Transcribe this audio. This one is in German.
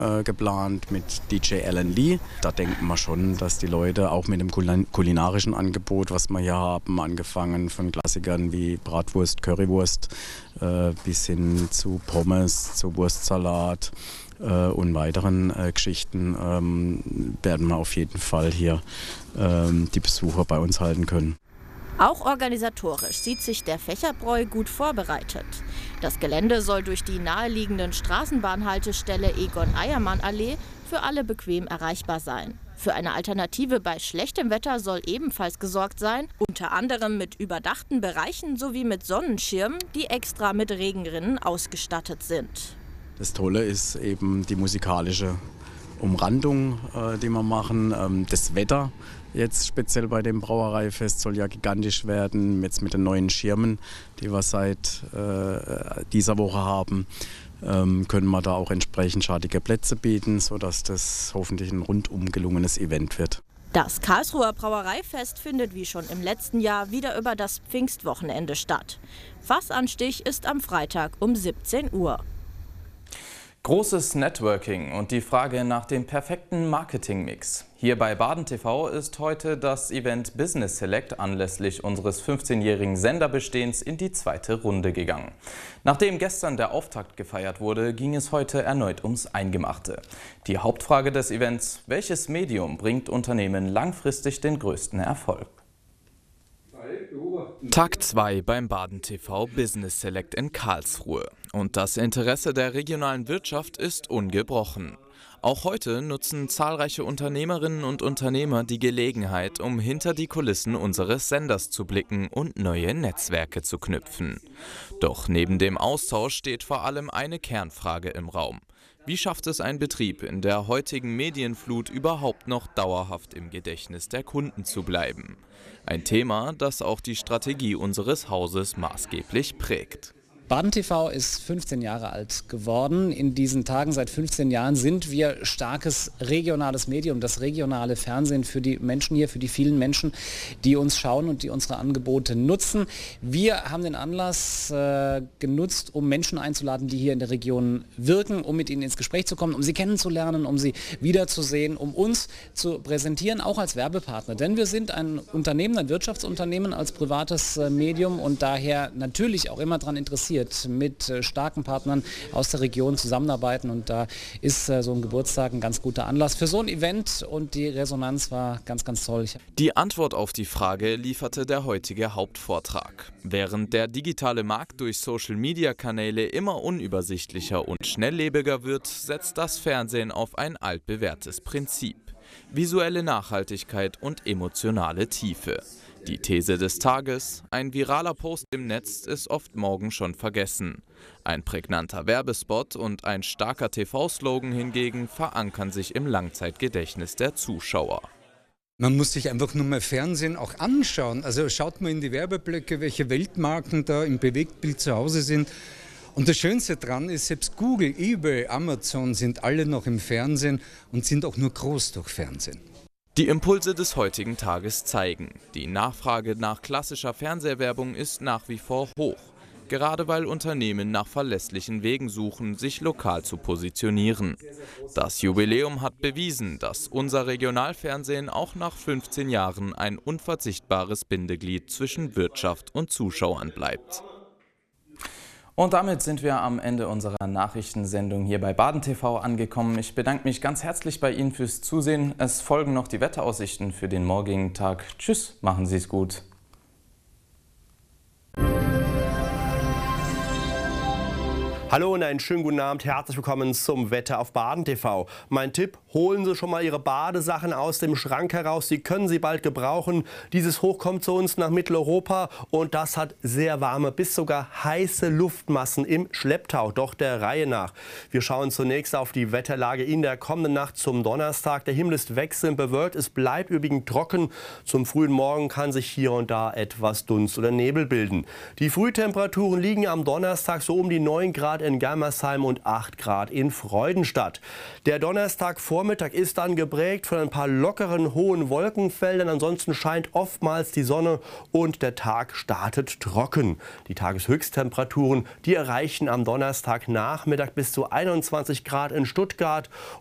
geplant mit DJ Alan Lee. Da denken wir schon, dass die Leute auch mit dem kulinarischen Angebot, was wir hier haben, angefangen von Klassikern wie Bratwurst, Currywurst bis hin zu Pommes, zu Wurstsalat und weiteren Geschichten, werden wir auf jeden Fall hier die Besucher bei uns halten können. Auch organisatorisch sieht sich der Fächerbräu gut vorbereitet. Das Gelände soll durch die naheliegenden Straßenbahnhaltestelle Egon-Eiermann-Allee für alle bequem erreichbar sein. Für eine Alternative bei schlechtem Wetter soll ebenfalls gesorgt sein, unter anderem mit überdachten Bereichen sowie mit Sonnenschirmen, die extra mit Regenrinnen ausgestattet sind. Das Tolle ist eben die musikalische Umrandung, die wir machen. Das Wetter jetzt speziell bei dem Brauereifest soll ja gigantisch werden. Jetzt mit den neuen Schirmen, die wir seit dieser Woche haben, können wir da auch entsprechend schattige Plätze bieten, sodass das hoffentlich ein rundum gelungenes Event wird. Das Karlsruher Brauereifest findet wie schon im letzten Jahr wieder über das Pfingstwochenende statt. Fassanstich ist am Freitag um 17 Uhr. Großes Networking und die Frage nach dem perfekten Marketingmix. Hier bei Baden TV ist heute das Event Business Select anlässlich unseres 15-jährigen Senderbestehens in die zweite Runde gegangen. Nachdem gestern der Auftakt gefeiert wurde, ging es heute erneut ums Eingemachte. Die Hauptfrage des Events: Welches Medium bringt Unternehmen langfristig den größten Erfolg? Tag 2 beim Baden TV Business Select in Karlsruhe. Und das Interesse der regionalen Wirtschaft ist ungebrochen. Auch heute nutzen zahlreiche Unternehmerinnen und Unternehmer die Gelegenheit, um hinter die Kulissen unseres Senders zu blicken und neue Netzwerke zu knüpfen. Doch neben dem Austausch steht vor allem eine Kernfrage im Raum. Wie schafft es ein Betrieb in der heutigen Medienflut überhaupt noch dauerhaft im Gedächtnis der Kunden zu bleiben? Ein Thema, das auch die Strategie unseres Hauses maßgeblich prägt. Baden TV ist 15 Jahre alt geworden. In diesen Tagen, seit 15 Jahren, sind wir starkes regionales Medium, das regionale Fernsehen für die Menschen hier, für die vielen Menschen, die uns schauen und die unsere Angebote nutzen. Wir haben den Anlass genutzt, um Menschen einzuladen, die hier in der Region wirken, um mit ihnen ins Gespräch zu kommen, um sie kennenzulernen, um sie wiederzusehen, um uns zu präsentieren, auch als Werbepartner. Denn wir sind ein Unternehmen, ein Wirtschaftsunternehmen als privates Medium und daher natürlich auch immer daran interessiert, mit starken Partnern aus der Region zusammenarbeiten, und da ist so ein Geburtstag ein ganz guter Anlass für so ein Event, und die Resonanz war ganz, ganz toll. Die Antwort auf die Frage lieferte der heutige Hauptvortrag. Während der digitale Markt durch Social-Media-Kanäle immer unübersichtlicher und schnelllebiger wird, setzt das Fernsehen auf ein altbewährtes Prinzip: visuelle Nachhaltigkeit und emotionale Tiefe. Die These des Tages: Ein viraler Post im Netz ist oft morgen schon vergessen. Ein prägnanter Werbespot und ein starker TV-Slogan hingegen verankern sich im Langzeitgedächtnis der Zuschauer. Man muss sich einfach nur mal Fernsehen auch anschauen. Also schaut mal in die Werbeblöcke, welche Weltmarken da im Bewegtbild zu Hause sind. Und das Schönste dran ist, selbst Google, eBay, Amazon sind alle noch im Fernsehen und sind auch nur groß durch Fernsehen. Die Impulse des heutigen Tages zeigen: Die Nachfrage nach klassischer Fernsehwerbung ist nach wie vor hoch, gerade weil Unternehmen nach verlässlichen Wegen suchen, sich lokal zu positionieren. Das Jubiläum hat bewiesen, dass unser Regionalfernsehen auch nach 15 Jahren ein unverzichtbares Bindeglied zwischen Wirtschaft und Zuschauern bleibt. Und damit sind wir am Ende unserer Nachrichtensendung hier bei Baden TV angekommen. Ich bedanke mich ganz herzlich bei Ihnen fürs Zusehen. Es folgen noch die Wetteraussichten für den morgigen Tag. Tschüss, machen Sie es gut. Hallo und einen schönen guten Abend, herzlich willkommen zum Wetter auf Baden TV. Mein Tipp: Holen Sie schon mal Ihre Badesachen aus dem Schrank heraus, Sie können sie bald gebrauchen. Dieses Hoch kommt zu uns nach Mitteleuropa und das hat sehr warme, bis sogar heiße Luftmassen im Schlepptau, doch der Reihe nach. Wir schauen zunächst auf die Wetterlage in der kommenden Nacht zum Donnerstag. Der Himmel ist wechselnd bewölkt, es bleibt überwiegend trocken. Zum frühen Morgen kann sich hier und da etwas Dunst oder Nebel bilden. Die Frühtemperaturen liegen am Donnerstag so um die 9 Grad Grad in Germersheim und 8 Grad in Freudenstadt. Der Donnerstagvormittag ist dann geprägt von ein paar lockeren hohen Wolkenfeldern. Ansonsten scheint oftmals die Sonne und der Tag startet trocken. Die Tageshöchsttemperaturen, die erreichen am Donnerstagnachmittag bis zu 21 Grad in Stuttgart